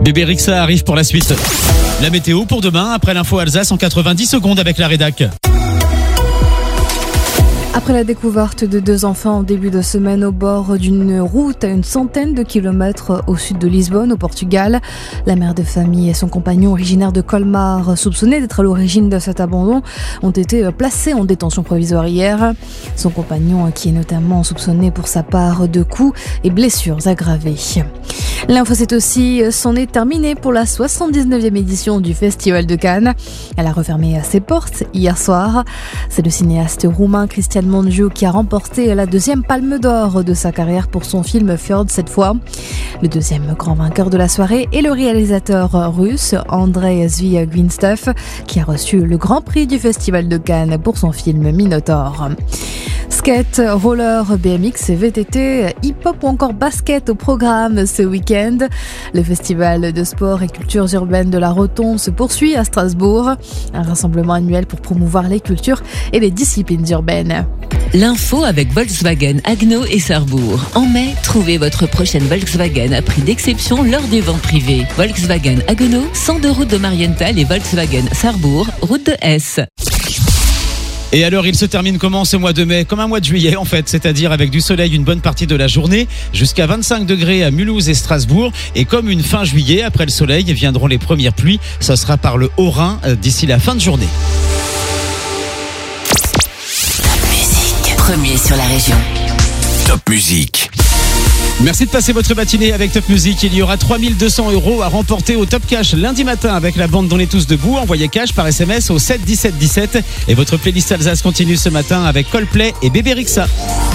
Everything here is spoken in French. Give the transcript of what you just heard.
Bébé Rixa arrive pour la suite. La météo pour demain, après l'info Alsace en 90 secondes avec la rédac. Après la découverte de 2 enfants en début de semaine au bord d'une route à une centaine de kilomètres au sud de Lisbonne, au Portugal, la mère de famille et son compagnon originaire de Colmar, soupçonnés d'être à l'origine de cet abandon, ont été placés en détention provisoire hier. Son compagnon, qui est notamment soupçonné pour sa part de coups et blessures aggravées. L'info, c'est aussi, c'en est terminé pour la 79e édition du Festival de Cannes. Elle a refermé ses portes hier soir. C'est le cinéaste roumain Cristian Mungiu qui a remporté la 2e Palme d'Or de sa carrière pour son film Fjord cette fois. Le 2e grand vainqueur de la soirée est le réalisateur russe Andrei Zvyagintsev qui a reçu le Grand Prix du Festival de Cannes pour son film Minotaur. Skate, roller, BMX, VTT, hip-hop ou encore basket au programme ce week-end. Le festival de sport et cultures urbaines de la Rotonde se poursuit à Strasbourg. Un rassemblement annuel pour promouvoir les cultures et les disciplines urbaines. L'info avec Volkswagen Haguenau et Sarrebourg. En mai, trouvez votre prochaine Volkswagen à prix d'exception lors des ventes privées. Volkswagen Haguenau, 102 route de Marienthal et Volkswagen Sarrebourg, route de Hesse. Et alors, il se termine comment ce mois de mai? Comme un mois de juillet en fait, c'est-à-dire avec du soleil une bonne partie de la journée, jusqu'à 25 degrés à Mulhouse et Strasbourg. Et comme une fin juillet, après le soleil, viendront les premières pluies. Ça sera par le Haut-Rhin d'ici la fin de journée. Top Musique, premier sur la région. Top Musique. Merci de passer votre matinée avec Top Music. Il y aura 3 200 € à remporter au Top Cash lundi matin avec la bande d'On est tous debout. Envoyez cash par SMS au 7 17 17. Et votre playlist Alsace continue ce matin avec Coldplay et Bébé Rixa.